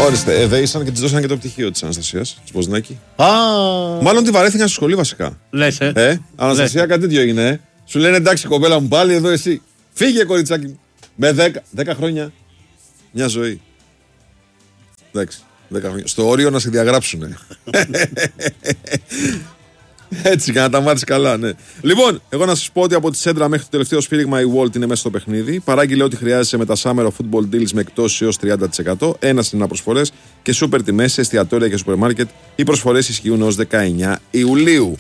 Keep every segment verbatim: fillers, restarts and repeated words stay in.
Ορίστε, ε, δέησαν και τη δώσαν και το πτυχίο τη Αναστασία, τη Ποζνάκη. Α, Μάλλον τη βαρέθηκαν στη σχολή βασικά. λες, ε. Ε, Αναστασία, κάτι τέτοιο έγινε. Ε. Σου λένε εντάξει, κοπέλα μου, πάλι εδώ εσύ. Φύγε, κοριτσάκι μου. Με δέκα χρόνια. Μια ζωή. Εντάξει, δέκα χρόνια. Στο όριο να σε διαγράψουνε. Έτσι, για να τα μάθεις καλά, ναι. Λοιπόν, εγώ να σας πω ότι από τη Σέντρα μέχρι το τελευταίο σφύριγμα η Walt είναι μέσα στο παιχνίδι. Παράγγειλε ό,τι χρειάζεσαι με τα Summer of Football Deals με εκτόσεις έως τριάντα τοις εκατό. Ένα συν προσφορές και σούπερ τιμές σε εστιατόρια και σούπερ μάρκετ. Οι προσφορές ισχύουν ως δεκαεννιά Ιουλίου.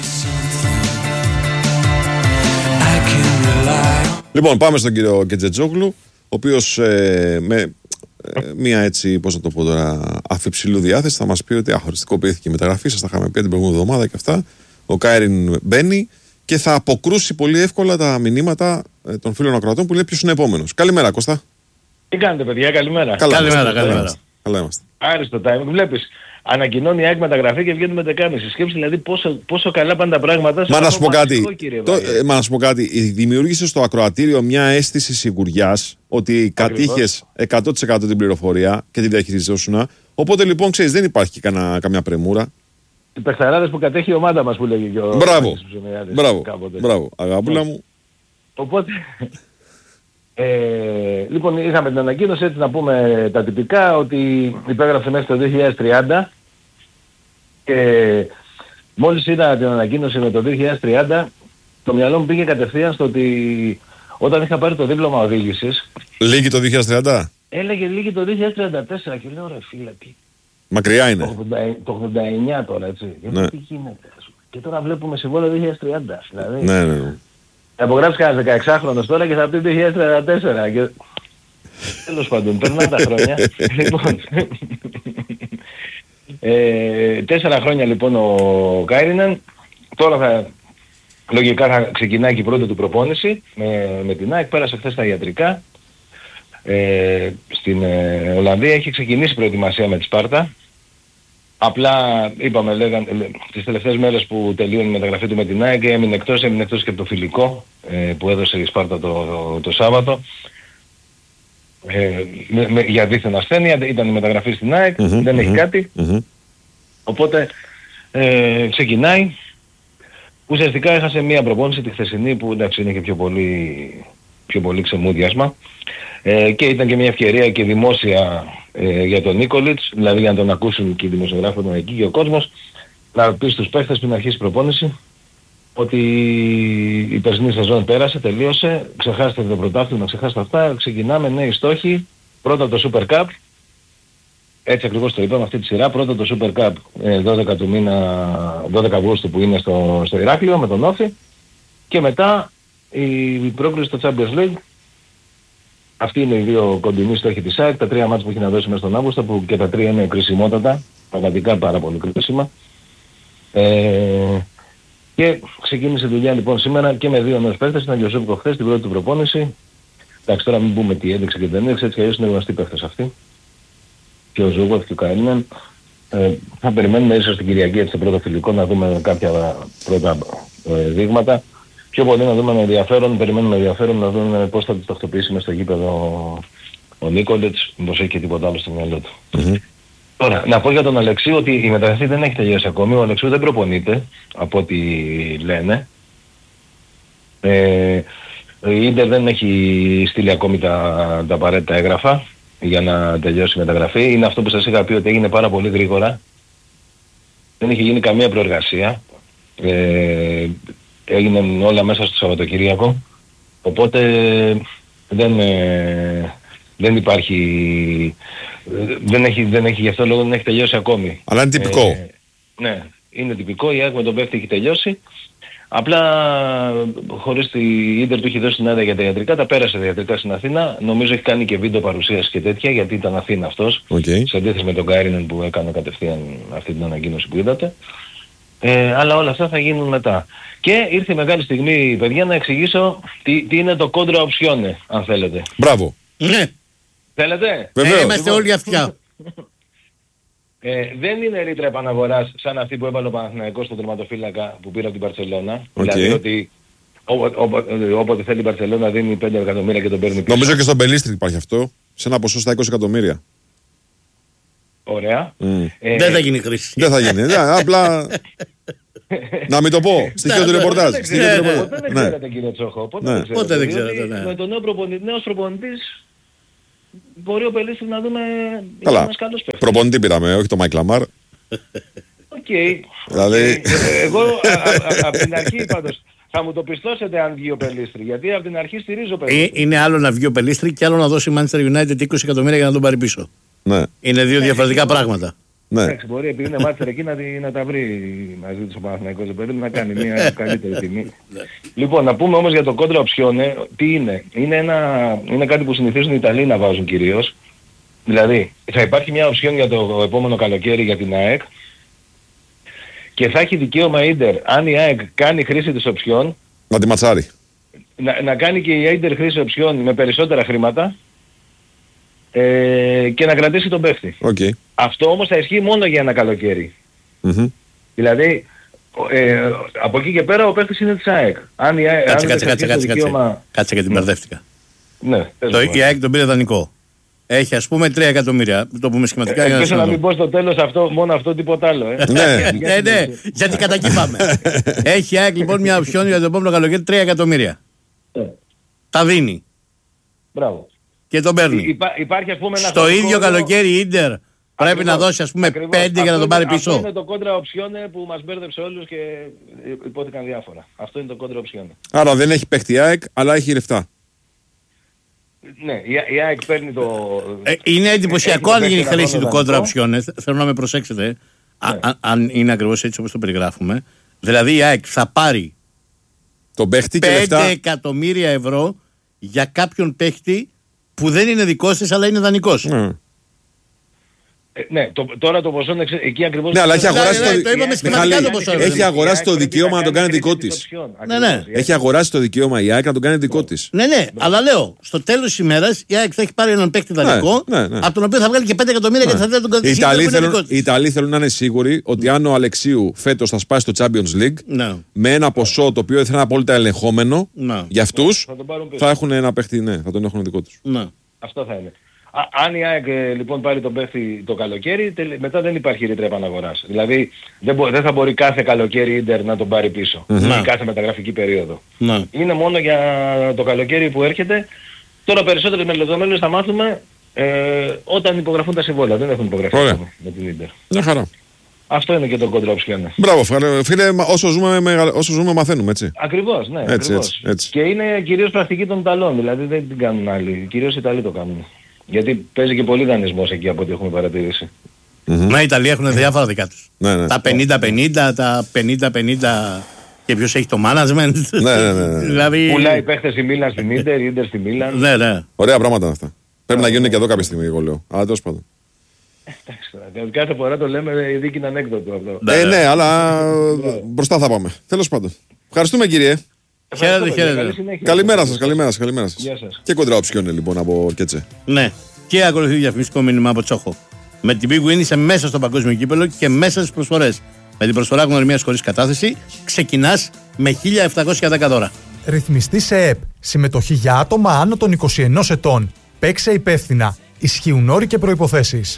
Λοιπόν, πάμε στον κύριο Κετζετζόγλου, ο οποίος ε, με ε, μία έτσι, πώς να το πω τώρα, αφιψηλού διάθεση θα μας πει ότι αχωριστικοποιήθηκε η μεταγραφή. Σας τα είχαμε πει την προηγούμενη εβδομάδα και αυτά. Ο Κάιριν μπαίνει και θα αποκρούσει πολύ εύκολα τα μηνύματα ε, των φίλων ακροατών που λέει ποιος είναι επόμενος. Καλημέρα, Κώστα. Τι κάνετε, παιδιά, καλημέρα. Καλά Καλημέρα, είμαστε, καλημέρα. Καλά είμαστε. Άριστο timing. Βλέπεις, ανακοινώνει η ΑΕΚ μεταγραφή και βγαίνει με δεκάμιση. Σκέψη δηλαδή πόσο, πόσο καλά πάνε τα πράγματα. Μα να σου πω κάτι. Κύριε, το, ε, μα να σου πω κάτι. Δημιούργησε στο ακροατήριο μια αίσθηση σιγουριάς ότι κατήχες εκατό τοις εκατό την πληροφορία και τη διαχειριζόσουνα. Οπότε λοιπόν ξέρεις, δεν υπάρχει κανά, καμιά πρεμούρα. Οι παιχταράδες που κατέχει η ομάδα μας που λέγει και ο... Μπράβο. Μπράβο. Μπράβο. Αγάπουλα μου. Οπότε... Ε, λοιπόν, είχαμε την ανακοίνωση, έτσι να πούμε τα τυπικά, ότι υπέγραψε μέχρι το δύο χιλιάδες τριάντα και μόλις είδα την ανακοίνωση με το δύο χιλιάδες τριάντα το μυαλό μου πήγε κατευθείαν στο ότι όταν είχα πάρει το δίπλωμα οδήγησης Λίγη το δύο χιλιάδες τριάντα. Έλεγε λίγη το δύο χιλιάδες τριάντα τέσσερα και λέω ρε φίλε τι. Μακριά είναι. Το ογδόντα εννιά τώρα έτσι. Ναι. Τι γίνεται. Και τώρα βλέπουμε συμβόλαιο δύο χιλιάδες τριάντα. Δηλαδή. Ναι, ναι, ναι. Θα απογράψει κανένας δεκαεξάχρονος τώρα και θα πει δύο χιλιάδες τριάντα τέσσερα. Και... τέλος πάντων, περνάνε τα χρόνια. Λοιπόν, ε, τέσσερα χρόνια λοιπόν ο Κάιρινεν. Τώρα θα, λογικά θα ξεκινάει και η πρώτη του προπόνηση με, με την ΑΕΚ. Πέρασε χθες τα ιατρικά. Ε, στην ε, Ολλανδία έχει ξεκινήσει προετοιμασία με τη Σπάρτα. Απλά είπαμε, λέγαν, τις τελευταίες μέρες που τελείωνε η μεταγραφή του με την ΑΕΚ έμεινε εκτός, έμεινε εκτός και από το φιλικό ε, που έδωσε η Σπάρτα το, το, το Σάββατο. Ε, με, με, για δίθεν ασθένεια, ήταν η μεταγραφή στην ΑΕΚ, mm-hmm, δεν mm-hmm, έχει κάτι. Mm-hmm. Οπότε ε, ξεκινάει. Ουσιαστικά έχασε μία προπόνηση τη χθεσινή που εντάξει είναι και πιο πολύ, πιο πολύ ξεμούδιασμα. Ε, και ήταν και μια ευκαιρία και δημόσια ε, για τον Νίκολιτς, δηλαδή για να τον ακούσουν και οι δημοσιογράφοι του εκεί και ο κόσμος, να πει στους παίχτες πριν αρχίσει η προπόνηση ότι η περσινή σεζόν πέρασε, τελείωσε, ξεχάσετε το πρωτάθλημα, ξεχάσετε αυτά, ξεκινάμε νέοι στόχοι, πρώτα το Super Cup, έτσι ακριβώς το είπαμε αυτή τη σειρά, πρώτα το Super Cup ε, δώδεκα του μήνα, δώδεκα Αυγούστου που είναι στο, στο Ηράκλειο με τον Όφη και μετά η πρόκληση στο Champions League. Αυτοί είναι οι δύο κοντινοί στόχοι της ΑΕΚ, τα τρία μάτς που έχει να δώσει μέσα στον Αύγουστο που και τα τρία είναι κρισιμότατα, πραγματικά πάρα πολύ κρίσιμα. Ε, και ξεκίνησε δουλειά λοιπόν σήμερα και με δύο νέους παίκτες, ήταν και ο Ζούμπκο χθες την πρώτη του προπόνηση. Εντάξει τώρα μην πούμε τι έδειξε και δεν έδειξε, έτσι και αλλιώς είναι γνωστοί παίκτες αυτοί. Και ο Ζούμπκο και ο Κάιρινεν. Ε, θα περιμένουμε ίσως την Κυριακή έτσι στο πρώτο φιλικό να δούμε κάποια πρώτα ε, δείγματα. Πιο πολύ να δούμε με ενδιαφέρον, περιμένουμε ενδιαφέρον να δούμε πώς θα τις τακτοποιήσει μες στο γήπεδο ο Νίκολιτς, μήπως έχει και τίποτα άλλο στο μυαλό του. Mm-hmm. Τώρα, να πω για τον Αλεξίου ότι η μεταγραφή δεν έχει τελειώσει ακόμη, ο Αλεξίου δεν προπονείται, από ό,τι λένε. Ε, η Ίντερ δεν έχει στείλει ακόμη τα, τα απαραίτητα έγγραφα για να τελειώσει η μεταγραφή. Είναι αυτό που σας είχα πει ότι έγινε πάρα πολύ γρήγορα. Δεν έχει γίνει καμία προεργασία. Ε, έγιναν όλα μέσα στο Σαββατοκύριακο, οπότε δεν, ε, δεν υπάρχει, δεν έχει, δεν έχει, γι' αυτό λόγο δεν έχει τελειώσει ακόμη. Αλλά είναι τυπικό. Ε, ναι, είναι τυπικό, η ΑΕΚ με τον παίχτη έχει τελειώσει, απλά χωρίς τη Ίντερ του έχει δώσει την άδεια για τα ιατρικά, τα πέρασε τα ιατρικά στην Αθήνα, νομίζω έχει κάνει και βίντεο παρουσίαση και τέτοια, γιατί ήταν Αθήνα αυτός, okay. Σε αντίθεση με τον Κάιρινεν που έκανε κατευθείαν αυτή την ανακοίνωση που είδατε. Ε, αλλά όλα αυτά θα γίνουν μετά. Και ήρθε η μεγάλη στιγμή, παιδιά, να εξηγήσω τι, τι είναι το κόντρα οψιόνε, αν θέλετε. Μπράβο. Ναι. Θέλετε? Βεβαίως. Ε, είμαστε όλοι αυτιά. Ε, δεν είναι ρήτρα επαναγοράς σαν αυτή που έβαλε ο Παναθηναϊκός στον τερματοφύλακα που πήρε από την Μπαρσελόνα. Okay. Δηλαδή ότι όποτε θέλει η Μπαρσελόνα δίνει πέντε εκατομμύρια και τον παίρνει πίσω. Νομίζω και στον Μπελίστρι υπάρχει αυτό, σε ένα ποσό στα είκοσι εκατομμύρια. Ωραία. Mm. Ε, δεν θα γίνει χρήση. Δεν θα γίνει. Ναι, απλά. Να μην το πω. Στοιχείο του ρεπορτάζ. Ποτέ δεν ξέρετε, κύριε Τσόχο. Ποτέ δεν ξέρετε. Με τον νέο προπονητή, νέος προπονητής, μπορεί ο Πελίστρης να δούμε ένας καλός παίκτης. Προπονητή πήραμε, όχι το Μάικλ Λαμάρ. Οκ. Δηλαδή... Εγώ από την αρχή πάντως θα μου το πιστώσετε αν βγει ο Πελίστρη, γιατί από την αρχή στηρίζω Πελίστρη. Είναι άλλο να βγει ο Πελίστρη και άλλο να δώσει η Manchester United είκοσι εκατομμύρια για να τον πάρει πίσω. Ναι. Είναι δύο διαφορετικά πράγματα. Ναι. Εντάξει, μπορεί επειδή είναι Manchester εκεί να, να τα βρει μαζί του ο Παναθηναϊκός, παιδί, να κάνει μια καλύτερη τιμή. Λοιπόν, να πούμε όμως για το κόντρα οψιόνε, τι είναι. Είναι, ένα, είναι κάτι που συνηθίζουν οι Ιταλοί να βάζουν κυρίως. Δηλαδή, θα υπάρχει μια οψιόν για το επόμενο καλοκαίρι για την ΑΕΚ και θα έχει δικαίωμα Ίντερ, αν η ΑΕΚ κάνει χρήση της οψιόν, να τη ματσάρει. Να, να κάνει και η Ίντερ χρήση οψιόν με περισσότερα χρήματα ε, και να κρατήσει τον παίχτη. Okay. Αυτό όμως θα ισχύει μόνο για ένα καλοκαίρι. Mm-hmm. Δηλαδή, ε, από εκεί και πέρα ο παίχτης είναι της ΑΕΚ. Αν η ΑΕΚ... Κάτσε, κάτσε, κάτσε, κάτσε, δικαίωμα... κάτσε και την μπερδεύτηκα. Ναι. Το, η ΑΕΚ τον πήρε δανεικό. Έχει ας πούμε τρία εκατομμύρια. Το πούμε σχηματικά. Ε, για να μην πω στο τέλος αυτό, μόνο αυτό τίποτα άλλο. Ε. ναι, ναι, ναι, γιατί κατά εκεί πάμε. Έχει η ΑΕΚ λοιπόν μια οψιόν για το επόμενο καλοκαίρι τρία εκατομμύρια. Ε. Τα δίνει. Μπράβο. Και τον παίρνει. Υπά, υπάρχει, ας πούμε, ένα στο ίδιο καλοκαίρι η Ίντερ πρέπει ακριβώς, να δώσει ας πούμε ακριβώς, πέντε για να τον πάρει πίσω. Αυτό είναι το κόντρα οψιόνε που μας μπέρδεψε όλους και υπόθηκαν διάφορα. Αυτό είναι το κόντρα οψιόνε. Άρα δεν έχει παίχτη ΑΕΚ, αλλά έχει λεφτά. Ναι, η ΑΕΚ παίρνει το... Ε, είναι εντυπωσιακό αν γίνει χρήση του κόντρα οψιόνε. Θέλω να με προσέξετε. Ναι. Α, αν είναι ακριβώς έτσι όπως το περιγράφουμε. Δηλαδή η ΑΕΚ θα πάρει τον παίχτη και πέντε λεφτά... εκατομμύρια ευρώ για κάποιον παίχτη που δεν είναι δικός της αλλά είναι δανεικός. Mm. Ε, ναι, το, τώρα το ποσό είναι εκεί ακριβώς... Ναι, αλλά έχει αγοράσει ναι, ναι, το, το, είπαμε Μιχάλη, το ποσό. Έχει αγοράσει το δικαίωμα να τον κάνει δικό της. Ναι, ναι. Έχει αγοράσει το δικαίωμα η ΑΕΚ να τον κάνει δικό της. Ναι, ναι, αλλά λέω, στο τέλος της ημέρας η ΑΕΚ θα έχει πάρει έναν παίκτη δανεικό, ναι, ναι, ναι. από τον οποίο θα βγάλει και πέντε εκατομμύρια και θα θέλει να τον κρατήσει. Οι Ιταλοί θέλουν να είναι σίγουροι ότι αν ο Αλεξίου φέτος θα σπάσει το Champions League ναι. με ένα ποσό το οποίο θα είναι απόλυτα ελεγχόμενο ναι. για αυτούς, θα, θα έχουν ένα παίκτη, ναι, θα τον έχουν δικό τους. Ναι. Αυτό θα είναι. Α, αν η ΑΕΚ λοιπόν πάρει τον παίχτη το καλοκαίρι, τελ, μετά δεν υπάρχει ρήτρα επαναγοράς. Δηλαδή δεν, μπο, δεν θα μπορεί κάθε καλοκαίρι Ίντερ να τον πάρει πίσω. Mm-hmm. Ή κάθε μεταγραφική περίοδο. Mm-hmm. Είναι μόνο για το καλοκαίρι που έρχεται. Τώρα περισσότερες με λεπτομέρειες θα μάθουμε ε, όταν υπογραφούν τα συμβόλαια. Δεν έχουν υπογραφεί με την Ίντερ. Μια χαρά. Αυτό είναι και το κόντρα οψιόνε. Μπράβο, φίλε, όσο ζούμε, όσο ζούμε μαθαίνουμε, έτσι. Ακριβώς, ναι. Έτσι, ακριβώς. Έτσι, έτσι. Και είναι κυρίως πρακτική των Ιταλών, δηλαδή δεν την κάνουν άλλοι. Κυρίως οι Ιταλοί το κάνουν. Γιατί παίζει και πολύ δανεισμός εκεί από ό,τι έχουμε παρατηρήσει. Mm-hmm. Να, οι Ιταλοί έχουν διάφορα δικά τους. Ναι, ναι. Τα πενήντα πενήντα, τα πενήντα πενήντα και ποιος έχει το management. Ναι, ναι, ναι, ναι. δηλαδή... Πουλάει παίχτες στη Μίλαν στην Ίντερ, η Ίντερ στη Μίλαν. Ναι, ναι. Ωραία πράγματα είναι αυτά. Πρέπει να γίνουν και εδώ κάποια στιγμή, εγώ λέω. Αλλά τέλος πάντων. Εντάξει, κάθε φορά το λέμε η δίκη είναι ανέκδοτο αυτό. Ε, ναι, αλλά μπροστά θα πάμε. Τέλος πάντων. Ευχαριστούμε, κύριε. Χαίρετε, χαίρετε. Καλημέρα σας, καλημέρα σας, καλημέρα σας. Γεια σας. Και κοντρά οψιόνε λοιπόν από Κέτσε. Ναι. Και ακολουθεί διαφημιστικό μήνυμα από Τσόχο. Με την Big Win είσαι μέσα στο παγκόσμιο κύπελλο και μέσα στις προσφορές. Με την προσφορά γνωριμίας χωρίς κατάθεση ξεκινάς με χίλια επτακόσια δέκα δώρα. Ρυθμιστή σε ΕΠ. Συμμετοχή για άτομα άνω των είκοσι ενός ετών. Παίξε υπεύθυνα. Ισχύουν όροι και προϋποθέσεις.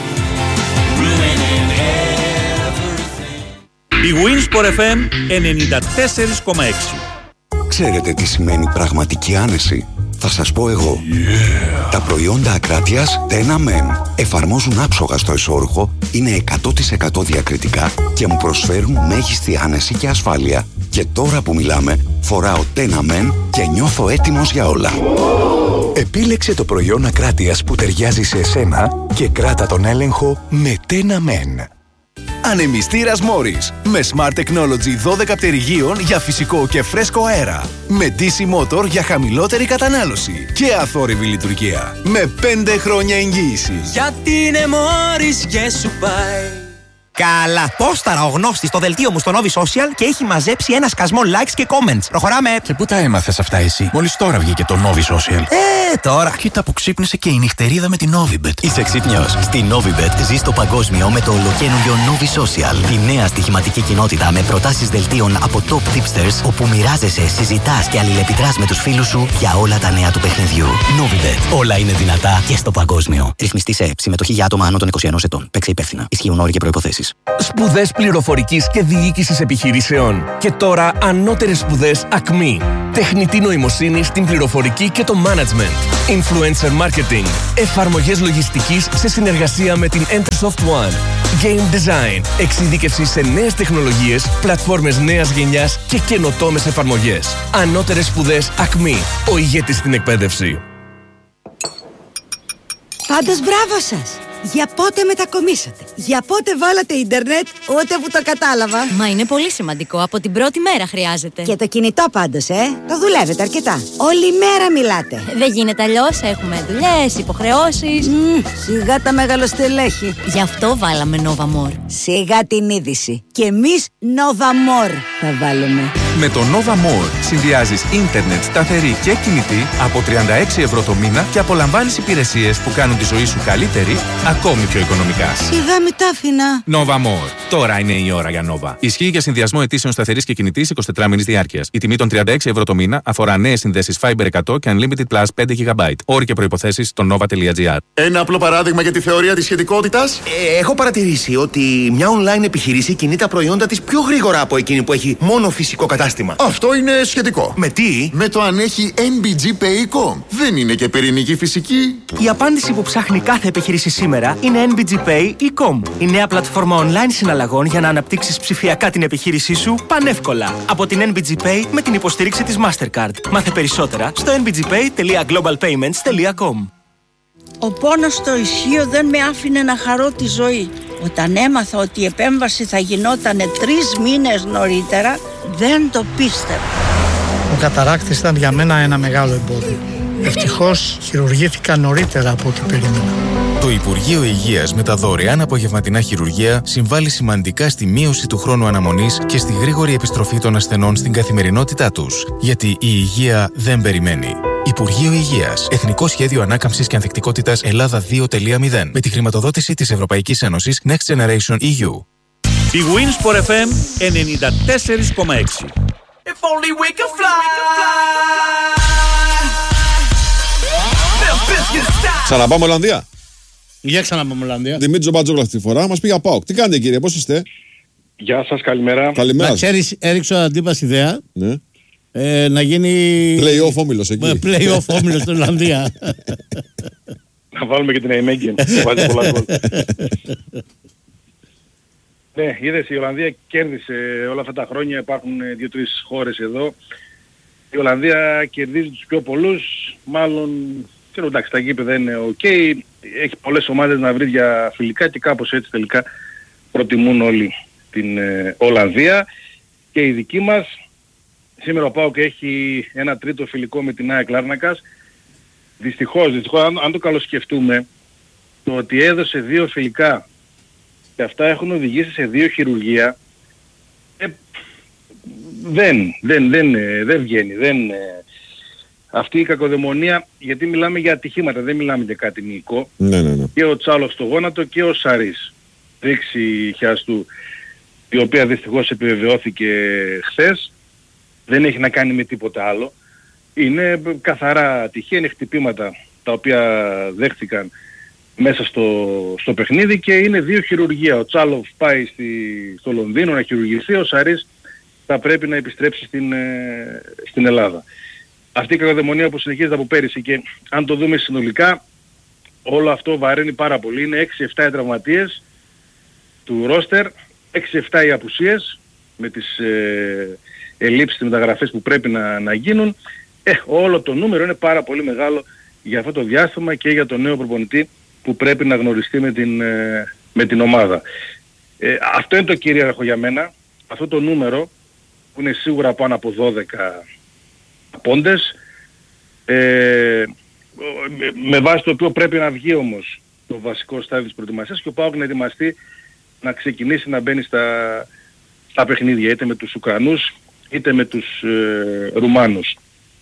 Η Winsport εφ εμ ενενήντα τέσσερα κόμμα έξι. Ξέρετε τι σημαίνει πραγματική άνεση? Θα σας πω εγώ. Yeah. Τα προϊόντα Ακράτειας Tena Men εφαρμόζουν άψογα στο εσώρουχο, είναι εκατό τοις εκατό διακριτικά και μου προσφέρουν μέγιστη άνεση και ασφάλεια. Και τώρα που μιλάμε, φοράω Tena Men και νιώθω έτοιμος για όλα. Επίλεξε το προϊόν Ακράτειας που ταιριάζει σε εσένα και κράτα τον έλεγχο με Tena Men. Ανεμιστήρας Morris με Smart Technology δώδεκα πτερυγίων για φυσικό και φρέσκο αέρα. Με ντι σι Motor για χαμηλότερη κατανάλωση και αθόρυβη λειτουργία. Με πέντε χρόνια εγγύηση. Γιατί είναι Morris και σου πάει Καλά. Πόσταρα ο γνώστης στο δελτίο μου στο Novi Social και έχει μαζέψει ένα σκασμό likes και comments. Προχωράμε. Και πού τα έμαθες αυτά εσύ? Μόλις τώρα βγήκε το Novi Social. Ε, τώρα. Κοίτα που ξύπνησε και η νυχτερίδα με την Novibet. Είσαι ξύπνιος. Στη Novibet ζεις το παγκόσμιο με το ολοκαίνουργιο Novi Social. Τη νέα στοιχηματική κοινότητα με προτάσεις δελτίων από top tipsters, όπου μοιράζεσαι, συζητάς και αλληλεπιδράς με τους φίλους σου για όλα τα νέα του παιχνιδιού. Novibet. Όλα είναι δυνατά και στο παγκόσμιο. Ρυθμιστή σε συμμετοχή για άτομα άνω των είκοσι ενός ετών. Παίξε υπεύθυνα. Ισχύουν όροι και προϋποθέσεις. Σπουδές πληροφορικής και διοίκησης επιχειρήσεων. Και τώρα ανώτερες σπουδές ΑΚΜΗ. Τεχνητή νοημοσύνη στην πληροφορική και το management. Influencer marketing. Εφαρμογές λογιστικής σε συνεργασία με την Entersoft One. Game design. Εξειδίκευση σε νέες τεχνολογίες, πλατφόρμες νέας γενιάς και καινοτόμες εφαρμογές. Ανώτερες σπουδές ΑΚΜΗ. Ο ηγέτης στην εκπαίδευση. Πάντως μπράβο σας! Για πότε μετακομίσατε? Για πότε βάλατε ίντερνετ? Ούτε που το κατάλαβα. Μα είναι πολύ σημαντικό. Από την πρώτη μέρα χρειάζεται. Και το κινητό πάντως, ε. Το δουλεύετε αρκετά. Όλη μέρα μιλάτε. Δεν γίνεται αλλιώς. Έχουμε δουλειές, υποχρεώσεις. Mm, σιγά τα μεγαλοστελέχη. Γι' αυτό βάλαμε Nova More. Σιγά την είδηση. Και εμείς Nova More θα βάλουμε. Με το Nova More συνδυάζεις ίντερνετ σταθερή και κινητή από τριάντα έξι ευρώ το μήνα και απολαμβάνεις υπηρεσίες που κάνουν τη ζωή σου καλύτερη, ακόμη πιο οικονομικά. Σιγά με τα άφηνα. Nova More. Τώρα είναι η ώρα για Nova. Ισχύει για συνδυασμό αιτήσεων σταθερής και κινητής εικοσιτετράμινης διάρκειας. Η τιμή των τριάντα έξι ευρώ το μήνα αφορά νέες συνδέσεις Fiber εκατό και Unlimited Plus πέντε γιγαμπάιτ. Όροι και προϋποθέσεις στο nova τελεία gr. Ένα απλό παράδειγμα για τη θεωρία της σχετικότητας. Ε, έχω παρατηρήσει ότι μια online επιχείρηση κινεί τα προϊόντα της πιο γρήγορα από εκείνη που έχει μόνο φυσικό κατάστημα. Αυτό είναι σχετικό. Με τι? Με το αν έχει εν μπι τζι Pay τελεία com. Δεν είναι και πυρηνική φυσική. Η απάντηση που ψάχνει κάθε επιχείρηση σήμερα είναι εν μπι τζι Pay τελεία com. Η νέα πλατφόρμα online συναλλαγών για να αναπτύξεις ψηφιακά την επιχείρησή σου πανεύκολα. Από την εν μπι τζι Pay με την υποστήριξη της Mastercard. Μάθε περισσότερα στο εν μπι τζι pay τελεία global payments τελεία com. Ο πόνος στο ισχύο δεν με άφηνε να χαρώ τη ζωή. Όταν έμαθα ότι η επέμβαση θα γινόταν τρεις μήνες νωρίτερα, δεν το πίστευα. Ο καταράκτης ήταν για μένα ένα μεγάλο εμπόδιο. Ευτυχώς χειρουργήθηκα νωρίτερα από ό,τι περίμενα. Το Υπουργείο Υγείας με τα δωρεάν απογευματινά χειρουργεία συμβάλλει σημαντικά στη μείωση του χρόνου αναμονής και στη γρήγορη επιστροφή των ασθενών στην καθημερινότητά τους. Γιατί η υγεία δεν περιμένει. Υπουργείο Υγείας. Εθνικό Σχέδιο Ανάκαμψης και Ανθεκτικότητας Ελλάδα δύο τελεία μηδέν. Με τη χρηματοδότηση της Ευρωπαϊκής Ένωσης Next Generation ι γιου. Η Winsport εφ εμ ενενήντα τέσσερα κόμμα έξι. If only we could fly. Ξαναπάμε Ολλανδία. Για ξαναπάμε Ολλανδία. Δημήτρης Μπατζόγλου αυτή τη φορά μας πήγε ΠΑΟΚ. Τι κάνετε κύριε, πώς είστε? Γεια σας, καλημέρα. Καλημέρα. Να ξέρεις, έριξε ο αντίπας ιδέα. Ναι. Ε, να γίνει play-off όμιλος εκεί. Play-off όμιλος στην Ολλανδία. Να βάλουμε και την Αιμέγγεν. Βάζει πολλά γκολ. Ναι, είδες, η Ολλανδία κέρδισε όλα αυτά τα χρόνια. Υπάρχουν δύο-τρεις χώρες εδώ. Η Ολλανδία κερδίζει τους πιο πολλούς. Μάλλον, ξέρω, εντάξει, τα γήπεδα είναι οκ. Okay. Έχει πολλές ομάδες να βρει για φιλικά και κάπως έτσι τελικά προτιμούν όλοι την ε, Ολλανδία. Και η δική μας, σήμερα ο ΠΑΟΚ έχει ένα τρίτο φιλικό με την ΑΕΚ Λάρνακας. Δυστυχώς, δυστυχώς αν, αν το καλοσκεφτούμε, το ότι έδωσε δύο φιλικά και αυτά έχουν οδηγήσει σε δύο χειρουργία, ε, δεν, δεν, δεν, δεν βγαίνει. Δεν, ε, αυτή η κακοδαιμονία, γιατί μιλάμε για ατυχήματα, δεν μιλάμε για κάτι μυϊκό. Ναι, ναι, ναι. Και ο Τσάλος στο γόνατο και ο Σαρής. Δείξη χιάστου, η οποία δυστυχώς επιβεβαιώθηκε χθες. Δεν έχει να κάνει με τίποτα άλλο. Είναι καθαρά ατυχία, είναι χτυπήματα τα οποία δέχτηκαν μέσα στο, στο παιχνίδι και είναι δύο χειρουργία. Ο Τσάλοφ πάει στη, στο Λονδίνο να χειρουργηθεί, ο Σαρής θα πρέπει να επιστρέψει στην, ε, στην Ελλάδα. Αυτή η κακοδαιμονία που συνεχίζεται από πέρυσι και αν το δούμε συνολικά, όλο αυτό βαραίνει πάρα πολύ. Είναι έξι εφτά οι τραυματίες του ρόστερ, έξι εφτά οι απουσίες με τις ε, ελλείψεις, τις μεταγραφές που πρέπει να, να γίνουν. Ε, όλο το νούμερο είναι πάρα πολύ μεγάλο για αυτό το διάστημα και για τον νέο προπονητή που πρέπει να γνωριστεί με την, ε, με την ομάδα. Ε, αυτό είναι το κυρίαρχο για μένα. Αυτό το νούμερο που είναι σίγουρα πάνω από δώδεκα πόντες, ε, με βάση το οποίο πρέπει να βγει όμως το βασικό στάδιο της προετοιμασίας και ο ΠΑΟΚ να ετοιμαστεί να ξεκινήσει να μπαίνει στα, στα παιχνίδια, είτε με τους Ουκρανούς είτε με τους ε, Ρουμάνους.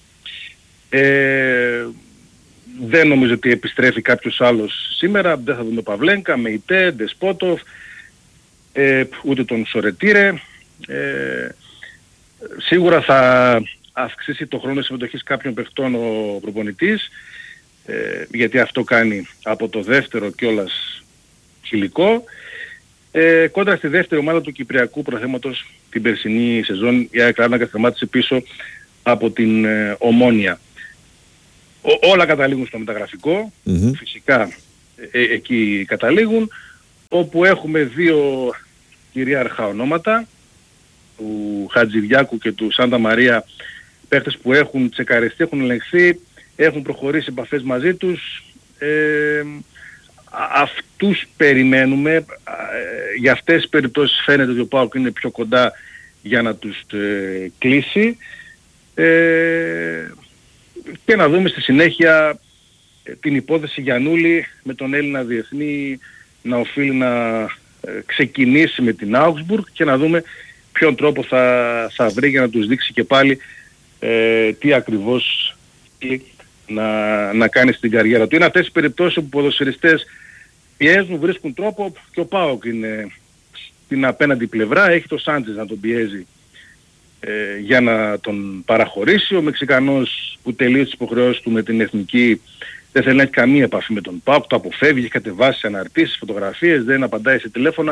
Ε, δεν νομίζω ότι επιστρέφει κάποιος άλλος σήμερα. Δεν θα δούμε Παυλένκα, Μεϊτέ, Ντεσπότοφ, ε, ούτε τον Σορετήρε. Ε, σίγουρα θα αυξήσει το χρόνο συμμετοχής κάποιων παιχτών ο προπονητής, ε, γιατί αυτό κάνει από το δεύτερο κιόλας χιλικό. Ε, κόντρα στη δεύτερη ομάδα του Κυπριακού Πρωταθλήματος την περσινή σεζόν, η ΑΕΚ Λάρνακα σταμάτησε πίσω από την ε, Ομόνια. Ο, όλα καταλήγουν στο μεταγραφικό, mm-hmm. φυσικά ε, εκεί καταλήγουν, όπου έχουμε δύο κυρίαρχα ονόματα, του Χατζηδιάκου και του Σάντα Μαρία, παίχτες που έχουν τσεκαριστεί, έχουν ελεγχθεί, έχουν προχωρήσει επαφές μαζί τους. Ε, αυτούς περιμένουμε. Ε, για αυτές τις περιπτώσεις φαίνεται ότι ο ΠΑΟΚ είναι πιο κοντά για να τους ε, κλείσει. Ε, και να δούμε στη συνέχεια ε, την υπόθεση Γιαννούλη με τον Έλληνα διεθνή να οφείλει να ε, ξεκινήσει με την Augsburg και να δούμε ποιον τρόπο θα, θα βρει για να τους δείξει και πάλι ε, τι ακριβώς να, να κάνει στην καριέρα του. Είναι αυτές οι περιπτώσεις όπου οι ποδοσφαιριστές πιέζουν, βρίσκουν τρόπο, και ο ΠΑΟΚ είναι στην απέναντι πλευρά, έχει το Σάντζες να τον πιέζει ε, για να τον παραχωρήσει. Ο Μεξικανός που τελείωσε τις υποχρεώσεις του με την εθνική δεν θέλει να έχει καμία επαφή με τον ΠΑΟΚ, το αποφεύγει, έχει κατεβάσει αναρτήσεις, φωτογραφίες, δεν απαντάει σε τηλέφωνα.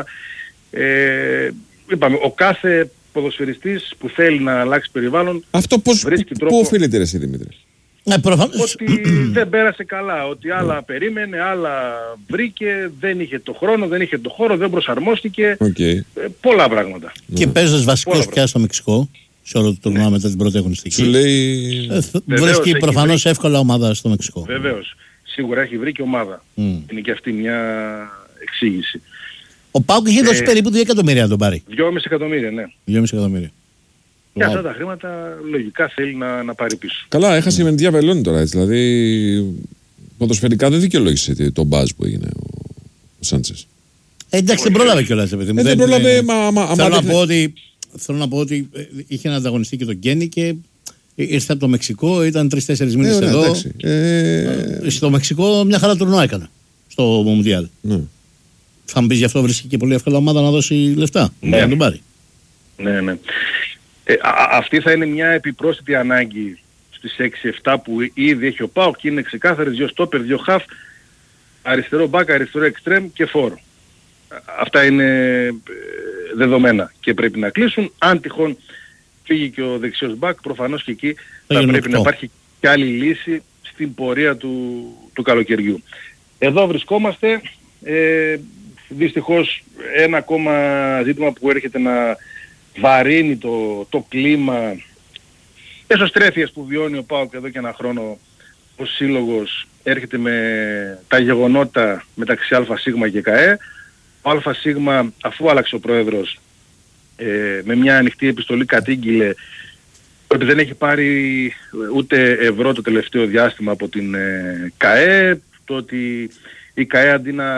Ε, είπαμε, ο κάθε ποδοσφαιριστής που θέλει να αλλάξει περιβάλλον, αυτό πώς, βρίσκει τρόπο. Πού οφείλεται ρε εσύ Δημήτρη? Ε, προφανώς. Ότι δεν πέρασε καλά, ότι άλλα περίμενε, άλλα βρήκε, δεν είχε το χρόνο, δεν είχε το χώρο, δεν προσαρμόστηκε. Okay. Ε, πολλά πράγματα. Και mm. παίζοντας βασικός πια στο Μεξικό, σε όλο το τουρνουά ναι. μετά την πρώτη αγωνιστική. Σου λέει... Ε, βρίσκει προφανώς βρει... εύκολα ομάδα στο Μεξικό. Βεβαίως. Σίγουρα έχει βρει και ομάδα. Mm. Είναι και αυτή μια εξήγηση. Ο ΠΑΟΚ είχε δώσει ε, περίπου δύο εκατομμύρια να τον πάρει. δυόμισι εκατομμύρια, ναι. δυόμισι εκατομμύρια. Και αυτά τα χρήματα λογικά θέλει να, να πάρει πίσω. Καλά, έχασε mm. με διαβελώνει τώρα έτσι. Δηλαδή, ποδοσφαιρικά δεν δικαιολόγησε τον μπάζ που έγινε ο, ο Σάντσες. Ε, εντάξει, δεν πρόλαβε κιόλας, παιδί μου. Ε, δεν πρόλαβε, μα, μα, θέλω, να πω ότι, θέλω να πω ότι είχε να ανταγωνιστεί και τον Γκένι και ήρθε από το Μεξικό, ήταν τρεις-τέσσερις μήνες ε, εδώ. Ε... Στο Μεξικό μια χαρά τουρνουά έκανε, στο Μουντιάλ. Ναι. Θα μου πεις γι' αυτό βρίσκει και πολύ εύκολα ομάδα να δώσει λεφτά, ναι. για να τον πάρει. Ναι, ναι. Ε, α, αυτή θα είναι μια επιπρόσθετη ανάγκη στις έξι επτά που ήδη έχει ο ΠΑΟΚ και είναι ξεκάθαρες δύο στόπερ, δύο χαφ, αριστερό μπακ, αριστερό εξτρέμ και φόρ. Αυτά είναι ε, δεδομένα και πρέπει να κλείσουν. Αν τυχόν φύγει και ο δεξιός μπακ, προφανώς και εκεί θα, θα πρέπει να υπάρχει και άλλη λύση στην πορεία του, του καλοκαιριού. Εδώ βρισκόμαστε. Ε, δυστυχώς ένα ακόμα ζήτημα που έρχεται να βαρύνει το, το κλίμα, εσωστρέφειες που βιώνει ο ΠΑΟΚ εδώ και ένα χρόνο ο σύλλογος, έρχεται με τα γεγονότα μεταξύ ΑΣ και ΚΑΕ. Ο ΑΣ, αφού άλλαξε ο πρόεδρος, ε, με μια ανοιχτή επιστολή κατήγγειλε ότι δεν έχει πάρει ούτε ευρώ το τελευταίο διάστημα από την ε, ΚΑΕ, το ότι η ΚΑΕ αντί να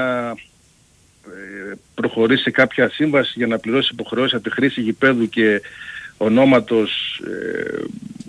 προχωρήσει σε κάποια σύμβαση για να πληρώσει υποχρεώσεις από τη χρήση γηπέδου και ονόματος, ε,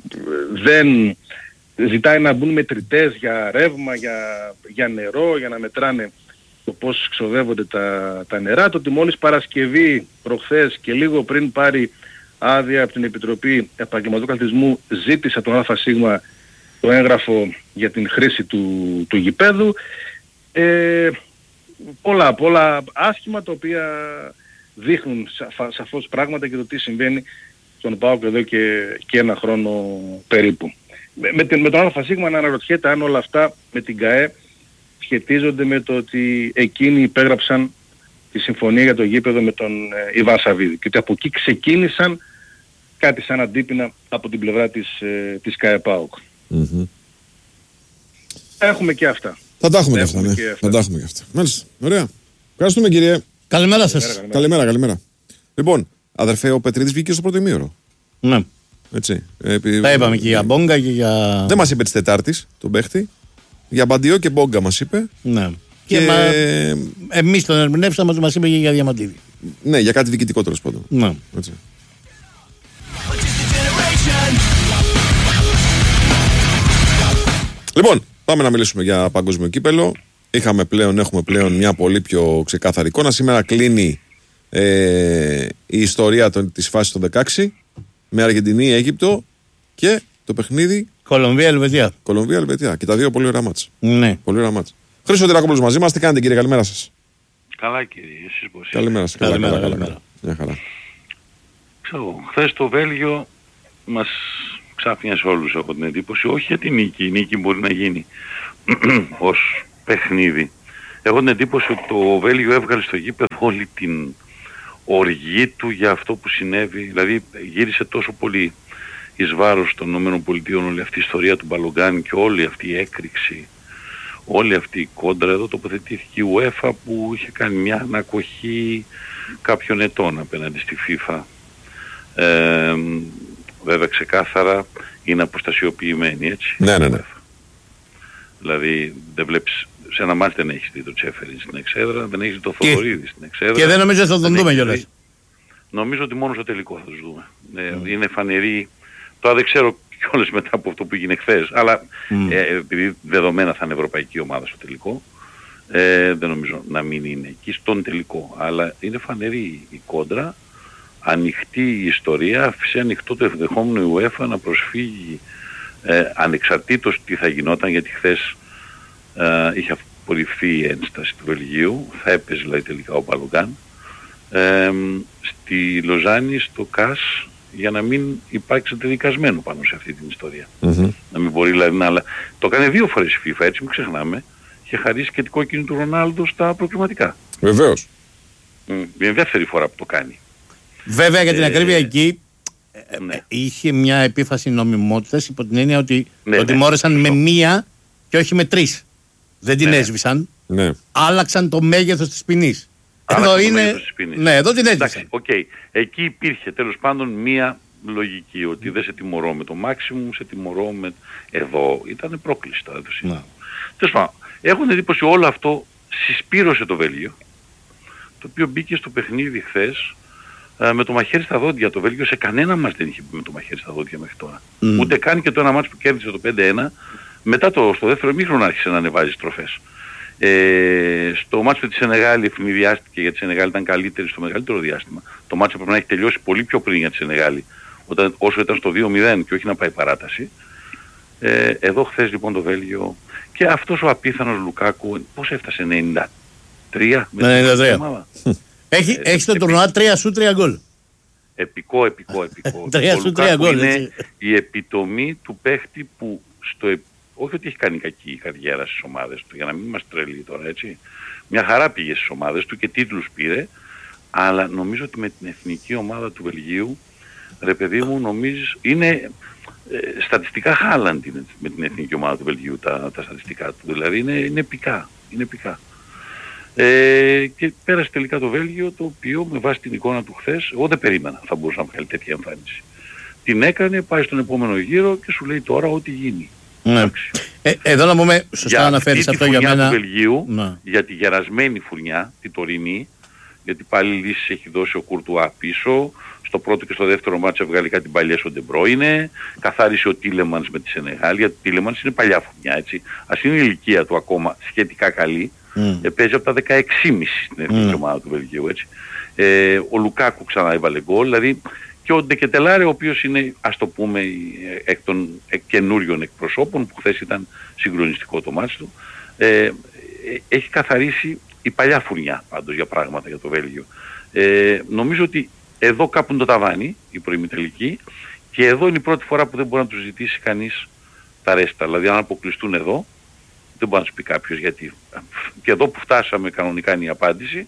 δεν ζητάει να μπουν μετρητές για ρεύμα, για, για νερό, για να μετράνε το πώς ξοδεύονται τα, τα νερά. Το ότι μόλις Παρασκευή προχθές και λίγο πριν πάρει άδεια από την Επιτροπή Επαγγελματικού Αθλητισμού, ζήτησε από τον ΑΣ το έγγραφο για την χρήση του, του γηπέδου. Ε, πολλά, πολλά άσχημα τα οποία δείχνουν σα, σαφώς πράγματα και το τι συμβαίνει στον ΠΑΟΚ εδώ και, και ένα χρόνο περίπου. Με, με, με τον ΑΣ να αναρωτιέται αν όλα αυτά με την ΚΑΕ σχετίζονται με το ότι εκείνοι υπέγραψαν τη συμφωνία για το γήπεδο με τον ε, Ιβάν Σαββίδη και ότι από εκεί ξεκίνησαν κάτι σαν αντίπεινα από την πλευρά της, ε, της ΚΑΕ ΠΑΟΚ. Mm-hmm. Έχουμε και αυτά. Θα τα έχουμε και αυτά, ναι. Θα τα έχουμε και αυτά. Μάλιστα. Ωραία. Ευχαριστούμε, κύριε. Καλημέρα σας. Καλημέρα, καλημέρα. καλημέρα. Λοιπόν, αδερφέ, ο Πετρίδης βγήκε στο πρώτο ημίωρο. Ναι. Έτσι. Επί... Τα είπαμε και για Μπόγκα και για... Δεν μας είπε της Τετάρτης, τον παίχτη. Για Μπαντιό και Μπόγκα μας είπε. Ναι. Και, και... Μα... εμείς τον ερμηνεύσαμε ότι μας είπε και για Διαμαντίδη. Ναι, για κάτι διοικητικό τέλος πάντων. Ναι. Έτσι. Λοιπόν, πάμε να μιλήσουμε για παγκόσμιο κύπελο. Είχαμε πλέον, έχουμε πλέον μια πολύ πιο ξεκάθαρη εικόνα. Σήμερα κλείνει ε, η ιστορία των, της φάσης των δεκαέξι με Αργεντινή, Αίγυπτο και το παιχνίδι Κολομβία-Ελβετία. Κολομβία-Ελβετία. Και τα δύο πολύ ωραία μάτς. Ναι. Πολύ ωραία μάτς. Χρήστο Τυρακόπουλος μαζί μας. Τι κάνετε, κύριε, καλημέρα σας. Καλά, κύριε, εσείς πώς είστε? Καλημέρα σας. Καλά, Καλημέρα, καλά, καλημέρα. καλά. Μια χαρά. Ξέρω, χθες το Βέλγιο μας ξάφνιασε όλους, έχω την εντύπωση. Όχι για την νίκη, η νίκη μπορεί να γίνει ως παιχνίδι. Έχω την εντύπωση ότι το Βέλγιο έβγαλε στο γήπεδο όλη την οργή του για αυτό που συνέβη. Δηλαδή γύρισε τόσο πολύ εις βάρος των ΗΠΑ όλη αυτή η ιστορία του Μπαλογκάν και όλη αυτή η έκρηξη, όλη αυτή η κόντρα. Εδώ τοποθετήθηκε η UEFA που είχε κάνει μια ανακοχή κάποιων ετών απέναντι στη FIFA. Ε, βέβαια ξεκάθαρα είναι αποστασιοποιημένη, έτσι. Ναι, ναι, ναι. Δηλαδή δεν βλέπεις, σε ένα μάτι δεν έχεις δει το Τσέφεριν στην εξέδρα, δεν έχεις δει το Θοδωρίδη στην εξέδρα. Και δεν νομίζω θα τον δούμε κιόλας. Νομίζω ότι μόνο στο τελικό θα τους δούμε. Mm. Ε, είναι φανερή. Τώρα δεν ξέρω κιόλας μετά από αυτό που έγινε χθες, αλλά mm. ε, επειδή δεδομένα θα είναι ευρωπαϊκή ομάδα στο τελικό, ε, δεν νομίζω να μην είναι εκεί στον τελικό. Αλλά είναι φανερή η κόντρα, ανοιχτή η ιστορία, άφησε ανοιχτό το ενδεχόμενο η UEFA να προσφύγει ε, ανεξαρτήτως τι θα γινόταν, γιατί χθες ε, είχε απορριφθεί η ένσταση του Βελγίου, θα έπαιζε δηλαδή τελικά ο Μπαλογκάν, ε, στη Λοζάνη, στο ΚΑΣ, για να μην υπάρξει καταδικασμένο πάνω σε αυτή την ιστορία. Mm-hmm. Να μην μπορεί δηλαδή να... Αλλά το έκανε δύο φορές η FIFA, έτσι μην ξεχνάμε. Είχε χαρίσει και την κόκκινη του Ρονάλντο στα προκριματικά. Βεβαίως. Mm, είναι δεύτερη φορά που το κάνει. Βέβαια για την ε, ακρίβεια εκεί ναι. είχε μια επίφαση νομιμότητας υπό την έννοια ότι ναι, το ναι, τιμώρεσαν ναι. με μία και όχι με τρεις. Δεν την ναι. έσβησαν. Ναι. Άλλαξαν το μέγεθος της ποινής. Εδώ είναι... Ναι, εδώ την έσβησαν. Οκ. Okay. Εκεί υπήρχε τέλος πάντων μία λογική ότι δεν σε τιμωρώ με το maximum, σε τιμωρώ με... Εδώ ήταν πρόκληση τώρα. Ναι. Τέλος πάντων, έχουν εντύπωση όλο αυτό συσπήρωσε το Βέλγιο, το οποίο μπήκε στο παιχνίδι χθες ε, με το μαχαίρι στα δόντια. Το Βέλγιο σε κανένα μας δεν είχε μπει με το μαχαίρι στα δόντια μέχρι τώρα. Mm. Ούτε καν και το ένα μάτς που κέρδισε το πέντε ένα, μετά το, στο δεύτερο ημίχρονο άρχισε να ανεβάζει στροφές. Ε, στο μάτς με τη Σενεγάλη ευνηδιάστηκε, γιατί η Σενεγάλη ήταν καλύτερη στο μεγαλύτερο διάστημα. Το μάτς έπρεπε να έχει τελειώσει πολύ πιο πριν για τη Σενεγάλη, όταν, όσο ήταν στο δύο μηδέν και όχι να πάει παράταση. Ε, εδώ χθες λοιπόν το Βέλγιο και αυτός ο απίθανος Λουκάκου, πώς έφτασε, ενενήντα τρία με ενενήντα τρία. Έχει, ε, έχει στο τουρνουά τρία σου τρία γκολ. Επικό, επικό, επικό. τρία σου τρία γκολ. Είναι η επιτομή του παίχτη που στο, όχι ότι έχει κάνει κακή καριέρα στις ομάδες του, για να μην μας τρελεί τώρα, έτσι. Μια χαρά πήγε στις ομάδες του και τίτλους πήρε, αλλά νομίζω ότι με την εθνική ομάδα του Βελγίου, ρε παιδί μου, νομίζεις, είναι ε, στατιστικά Χάλαντ είναι με την εθνική ομάδα του Βελγίου τα, τα στατιστικά του, δηλαδή είναι, είναι επικά, είναι επικά. Ε, και πέρασε τελικά το Βέλγιο, το οποίο με βάση την εικόνα του χθες, εγώ δεν περίμενα θα μπορούσε να βγάλει τέτοια εμφάνιση. Την έκανε, πάει στον επόμενο γύρο και σου λέει τώρα ό,τι γίνει. Ναι. Ε, εδώ να πούμε, σωστά αναφέρεις αυτό για μένα. Του Βελγίου, ναι. Για τη γερασμένη φουρνιά, τη τωρινή, γιατί πάλι λύσεις έχει δώσει ο Κουρτουά πίσω, στο πρώτο και στο δεύτερο μάτσο έβγαλε κάτι παλιές ο Ντεμπρόινε, καθάρισε ο Τίλεμανς με τη Σενεγάλη, γιατί ο Τίλεμανς είναι παλιά φουρνιά, έτσι. Ας είναι η ηλικία του ακόμα σχετικά καλή, mm. ε, παίζει από τα δεκαέξι κόμμα πέντε στην εθνική mm. ομάδα του Βελγίου, έτσι. Ε, ο Λουκάκου ξανά έβαλε γκολ, δηλαδή και ο Ντεκετελάρε, ο οποίος είναι, ας το πούμε, εκ των εκ καινούριων εκπροσώπων, που χθες ήταν συγκλονιστικό το μάτι του, ε, ε, έχει καθαρίσει η παλιά φουρνιά πάντως για πράγματα για το Βέλγιο. Ε, νομίζω ότι εδώ κάπου είναι το ταβάνι, η προημιτελική, και εδώ είναι η πρώτη φορά που δεν μπορεί να τους ζητήσει κανείς τα ρέστα. Δηλαδή αν αποκλειστούν εδώ, δεν μπορεί να τους πει κάποιος γιατί. Και εδώ που φτάσαμε κανονικά είναι η απάντηση.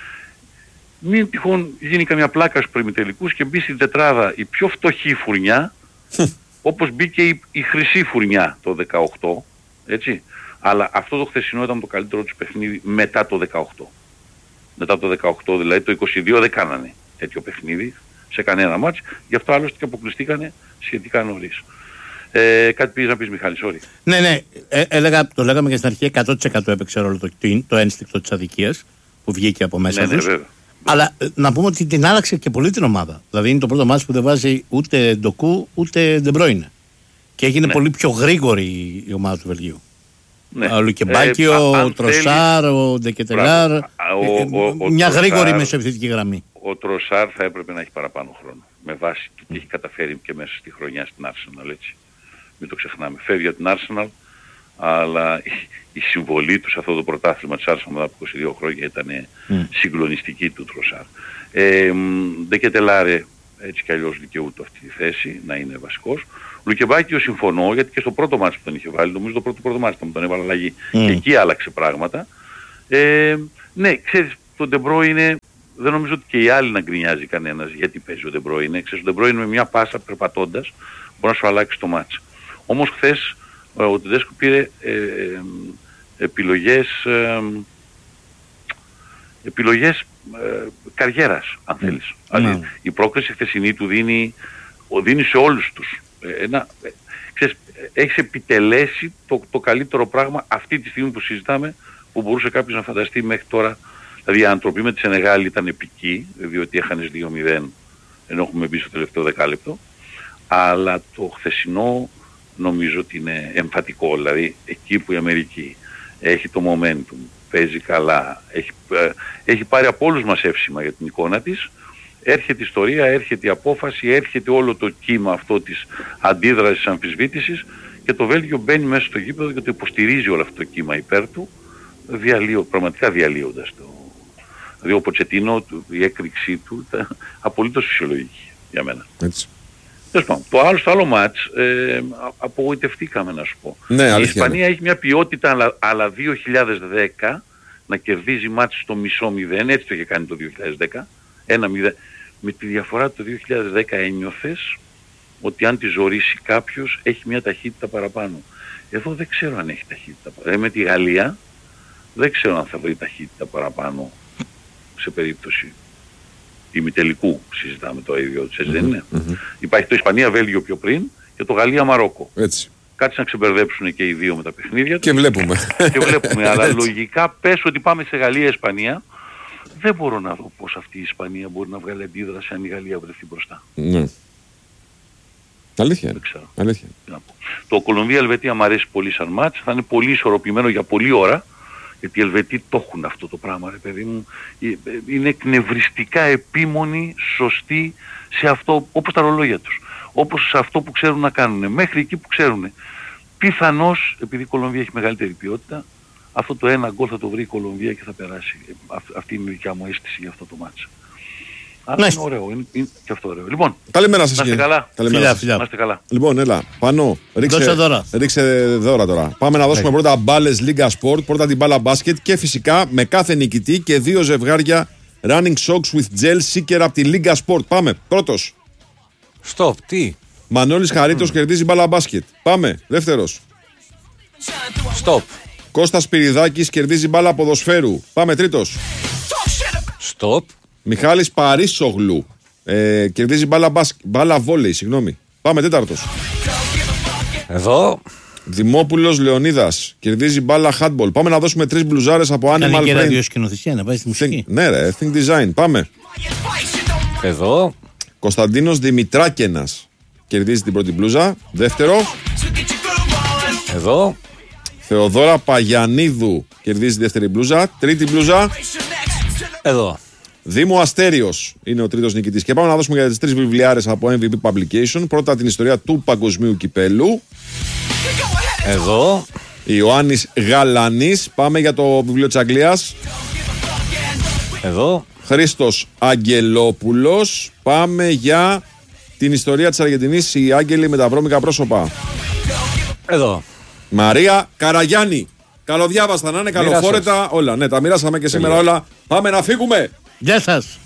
Μην τυχόν γίνει καμιά πλάκα στους προημιτελικούς και μπει στην τετράδα η πιο φτωχή φουρνιά, όπως μπήκε η, η χρυσή φουρνιά το δεκαοκτώ, έτσι. Αλλά αυτό το χθεσινό ήταν το καλύτερο τους παιχνίδι μετά το δεκαοκτώ. Μετά το δεκαοκτώ, δηλαδή το είκοσι δύο δεν κάνανε τέτοιο παιχνίδι σε κανένα μάτς, γι' αυτό άλλωστε και αποκλειστήκανε σχετικά νωρίς. Ε, κάτι πήγες να πεις, Μιχάλη, sorry. Ναι, ναι, ε, έλεγα, το λέγαμε και στην αρχή, εκατό τοις εκατό έπαιξε ρόλο το, το ένστικτο της αδικίας που βγήκε από μέσα ναι, τους. Ναι, βέβαια. Αλλά να πούμε ότι την άλλαξε και πολύ την ομάδα. Δηλαδή είναι το πρώτο μάτς που δεν βάζει ούτε Ντοκού ούτε Ντεμπρόινε. Και έγινε ναι. πολύ πιο γρήγορη η ομάδα του Βελγίου. Ναι. Ο Λουκεμπάκιο, ε, ο Τροσάρ, θέλει... ο Ντεκετελάρ. Ο, ο, ο, μια ο γρήγορη μεσοεπιθετική γραμμή. Ο Τροσάρ θα έπρεπε να έχει παραπάνω χρόνο. Με βάση το τι έχει καταφέρει και μέσα στη χρονιά στην Arsenal, έτσι. Μην το ξεχνάμε. Φεύγει από την Arsenal, αλλά η, η συμβολή του σε αυτό το πρωτάθλημα της Arsenal μετά από είκοσι δύο χρόνια ήταν mm. συγκλονιστική του Τροσάρ. Ε, Ντεκετελάρε έτσι κι αλλιώς δικαιούται αυτή τη θέση, να είναι βασικός. Λουκεμπάκιο συμφωνώ, γιατί και στο πρώτο μάτς που τον είχε βάλει, νομίζω το πρώτο πρώτο μάτς που τον έβαλε αλλαγή, mm. εκεί άλλαξε πράγματα. Ε, ναι, ξέρεις, το Ντεμπρό είναι, δεν νομίζω ότι και οι άλλοι να γκρινιάζει κανένας γιατί παίζει ο Ντεμπρό είναι. Ξέρεις, ο Ντεμπρό είναι με μια πάσα περπατώντας, μπορεί να σου αλλάξει το μάτς. Όμως χθες ο Τεντέσκο πήρε ε, ε, επιλογές, ε, επιλογές ε, καριέρας, αν θέλεις. Mm. Δηλαδή, mm. η πρόκριση χθεσινή του δίνει, δίνει σε όλους τους. Ένα, ξέρεις, έχεις επιτελέσει το, το καλύτερο πράγμα αυτή τη στιγμή που συζητάμε, που μπορούσε κάποιος να φανταστεί μέχρι τώρα. Δηλαδή η ανατροπή με τη Σενεγάλη ήταν επική, διότι έχανες δύο μηδέν ενώ έχουμε μπει στο τελευταίο δεκάλεπτο, αλλά το χθεσινό νομίζω ότι είναι εμφατικό. Δηλαδή εκεί που η Αμερική έχει το momentum, παίζει καλά, έχει, ε, έχει πάρει από όλους μας εύσημα για την εικόνα της, έρχεται η ιστορία, έρχεται η απόφαση, έρχεται όλο το κύμα αυτό της αντίδρασης, αμφισβήτησης, και το Βέλγιο μπαίνει μέσα στο γήπεδο και το υποστηρίζει όλο αυτό το κύμα υπέρ του, διαλύω, πραγματικά διαλύοντας το. Δηλαδή ο Ποτσετίνο, η έκρηξή του ήταν απολύτως φυσιολογική για μένα. Έτσι. Το άλλο, στο άλλο μάτς ε, απογοητευτήκαμε, να σου πω. Ναι, η Ισπανία έχει μια ποιότητα, αλλά, αλλά δύο χιλιάδες δέκα να κερδίζει μάτς στο μισό μηδέν, έτσι το είχε κάνει το δύο χιλιάδες δέκα, ένα μηδέν. Με τη διαφορά του δύο χιλιάδες δέκα ένιωθες ότι αν τη ζορίσει κάποιος έχει μια ταχύτητα παραπάνω. Εδώ δεν ξέρω αν έχει ταχύτητα παραπάνω. Ε, με τη Γαλλία δεν ξέρω αν θα βρει ταχύτητα παραπάνω σε περίπτωση ημιτελικού, συζητάμε το ίδιο, έτσι mm-hmm. δεν είναι. Mm-hmm. Υπάρχει το Ισπανία-Βέλγιο πιο πριν και το Γαλλία-Μαρόκο. Έτσι. Κάτσε να ξεμπερδέψουν και οι δύο με τα παιχνίδια τους. Και βλέπουμε. Και βλέπουμε, αλλά λογικά πες ότι πάμε σε Γαλλία-Ισπανία. Δεν μπορώ να δω πώς αυτή η Ισπανία μπορεί να βγάλει αντίδραση αν η Γαλλία βρεθεί μπροστά. Ναι. Αλήθεια. Δεν ξέρω. Αλήθεια. Το Κολομβία-Ελβετία μου αρέσει πολύ σαν μάτς. Θα είναι πολύ ισορροπημένο για πολλή ώρα. Γιατί οι Ελβετοί το έχουν αυτό το πράγμα, ρε παιδί μου. Είναι εκνευριστικά επίμονοι, σωστοί σε αυτό, όπως τα ρολόγια τους. Όπως σε αυτό που ξέρουν να κάνουν. Μέχρι εκεί που ξέρουν. Πιθανώς, επειδή η Κολομβία έχει μεγαλύτερη ποιότητα, αυτό το ένα γκολ θα το βρει η Κολομβία και θα περάσει. Αυτή είναι η δικιά μου αίσθηση για αυτό το μάτς. Αλλά είναι ωραίο, είναι, είναι και αυτό ωραίο. Λοιπόν, καλημέρα σας, να είστε καλά. Καλημέρα φιλιά, φιλιά. καλά. Λοιπόν, έλα, Πανώ, ρίξε δώρα. ρίξε δώρα τώρα. Πάμε να δώσουμε Έχει. πρώτα μπάλες Λίγκα Sport, πρώτα την μπάλα μπάσκετ και φυσικά με κάθε νικητή και δύο ζευγάρια running socks with gel seeker από τη Λίγκα Sport. Πάμε, πρώτος. Stop, τι. Μανώλης Χαρίτος mm. κερδίζει μπάλα μπάσκετ. Πάμε, δεύτερος. Stop. Κώστας Σπυριδάκης κερδίζει μπάλα ποδοσφαίρου. Πάμε, τρίτος. Stop. Μιχάλης Παρίσογλου ε, κερδίζει μπάλα, μπάσκ, μπάλα βόλεϊ, συγγνώμη. Πάμε, τέταρτος. Εδώ. Δημόπουλος Λεωνίδας κερδίζει μπάλα handball. Πάμε να δώσουμε τρεις μπλουζάρες από Animal Print. Κάνει και ραδιοσκηνοθεσία, να πάει στη μουσική. Think, ναι ρε, Think Design. Πάμε. Εδώ. Κωνσταντίνος Δημητράκενας κερδίζει την πρώτη μπλούζα. Δεύτερο. Εδώ. Θεοδόρα Παγιανίδου κερδίζει τη δεύτερη μπλούζα. Τρίτη μπλούζα. Εδώ. Δήμο Αστέριος είναι ο τρίτος νικητής. Και πάμε να δώσουμε για τις τρεις βιβλιάρες από εμ βι πι Publication. Πρώτα την ιστορία του Παγκοσμίου Κυπέλου. Εδώ. Ιωάννης Γαλανής. Πάμε για το βιβλίο της Αγγλίας. Εδώ. Χρήστος Αγγελόπουλος. Πάμε για την ιστορία της Αργεντινής. Οι άγγελοι με τα βρώμικα πρόσωπα. Εδώ. Μαρία Καραγιάννη. Καλοδιάβαστα να είναι, καλοφόρετα όλα. Ναι, τα μοιράσαμε και σήμερα όλα. Πάμε να φύγουμε. Γεια σας.